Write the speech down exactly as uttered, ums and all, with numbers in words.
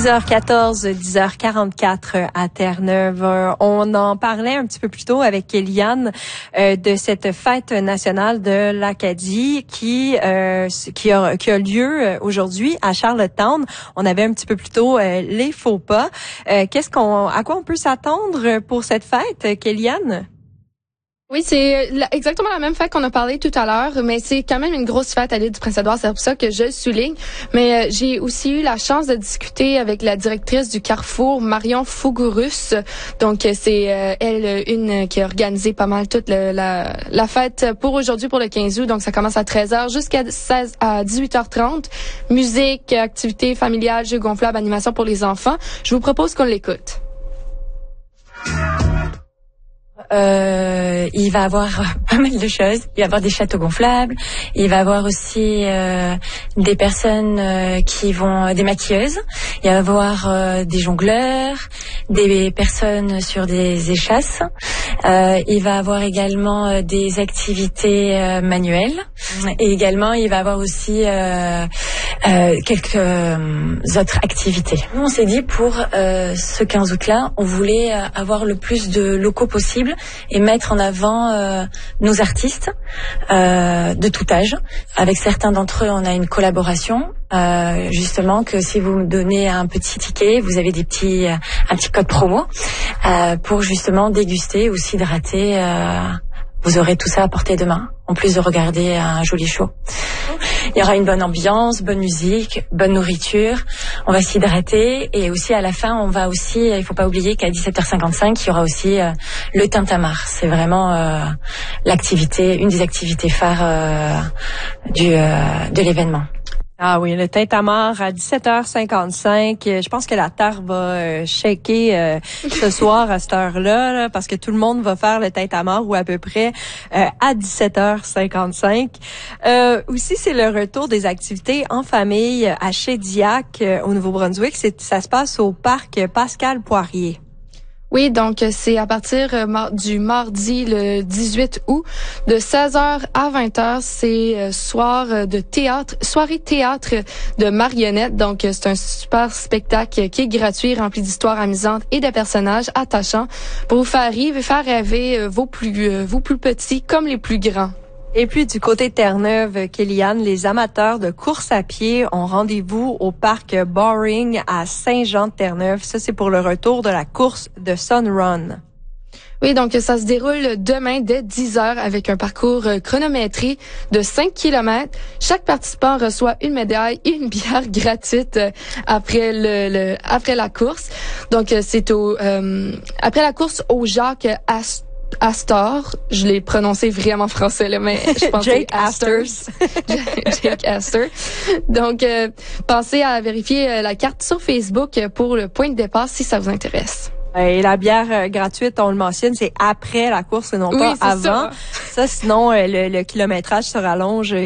dix heures quatorze, dix heures quarante-quatre à Terre-Neuve. On en parlait un petit peu plus tôt avec Kéliane euh, de cette fête nationale de l'Acadie qui euh, qui a, qui a lieu aujourd'hui à Charlottetown. On avait un petit peu plus tôt euh, les faux pas. Euh, qu'est-ce qu'on, à quoi on peut s'attendre pour cette fête, Kéliane? Oui, c'est exactement la même fête qu'on a parlé tout à l'heure, mais c'est quand même une grosse fête à l'île du Prince-Édouard, c'est pour ça que je le souligne. Mais euh, j'ai aussi eu la chance de discuter avec la directrice du Carrefour, Marion Fougourous. Donc c'est euh, elle une qui a organisé pas mal toute le, la, la fête pour aujourd'hui, pour le quinze août. Donc ça commence à treize heures jusqu'à seize à dix-huit heures trente. Musique, activités familiales, jeux gonflables, animation pour les enfants. Je vous propose qu'on l'écoute. Euh, il va avoir pas mal de choses. Il va avoir des châteaux gonflables. Il va avoir aussi euh, des personnes euh, qui vont, des maquilleuses. Il va avoir euh, des jongleurs, des personnes sur des échasses. Euh, il va avoir également euh, des activités euh, manuelles. Et également, il va avoir aussi euh, euh, quelques euh, autres activités. Nous, on s'est dit pour euh, ce quinze août-là, on voulait euh, avoir le plus de locaux possible et mettre en avant euh, nos artistes euh, de tout âge. Avec certains d'entre eux, on a une collaboration. Euh, justement, que si vous me donnez un petit ticket, vous avez des petits, euh, un petit code promo euh, pour justement déguster ou s'hydrater. Euh, vous aurez tout ça à portée de main, en plus de regarder un joli show. Il y aura une bonne ambiance, bonne musique, bonne nourriture. On va s'hydrater et aussi à la fin, on va aussi, il faut pas oublier qu'à dix-sept heures cinquante-cinq, il y aura aussi euh, le tintamarre. C'est vraiment euh, l'activité, une des activités phares euh, du euh, de l'événement. Ah oui, le tintamarre à dix-sept heures cinquante-cinq. Je pense que la terre va euh, shaker euh, ce soir à cette heure-là, là, parce que tout le monde va faire le tintamarre ou à peu près euh, à dix-sept heures cinquante-cinq. Euh, aussi, c'est le retour des activités en famille à Shediac, euh, au Nouveau-Brunswick. C'est, ça se passe au parc Pascal Poirier. Oui, donc c'est à partir euh, du mardi le dix-huit août de seize heures à vingt heures, c'est euh, soir de théâtre, soirée théâtre de marionnettes. Donc euh, c'est un super spectacle qui est gratuit, rempli d'histoires amusantes et de personnages attachants pour vous faire rire et faire rêver euh, vos plus euh, vos plus petits comme les plus grands. Et puis, du côté de Terre-Neuve, Kéliane, les amateurs de course à pied ont rendez-vous au parc Boring à Saint-Jean-de-Terre-Neuve. Ça, c'est pour le retour de la course de Sun Run. Oui, donc ça se déroule demain dès dix heures avec un parcours chronométré de cinq kilomètres. Chaque participant reçoit une médaille et une bière gratuite après le, le après la course. Donc c'est au euh, après la course au Jacques Astor. Astor, je l'ai prononcé vraiment français là, mais je pense Jake que Astors. Jake Astor. Donc, euh, pensez à vérifier euh, la carte sur Facebook pour le point de départ si ça vous intéresse. Et la bière euh, gratuite, on le mentionne, c'est après la course et non oui, pas avant. Ça, ça sinon, euh, le, le kilométrage se rallonge.